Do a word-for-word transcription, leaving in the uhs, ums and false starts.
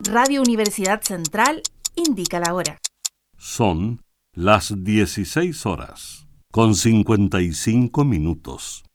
Radio Universidad Central indica la hora. Son las dieciséis horas, con cincuenta y cinco minutos.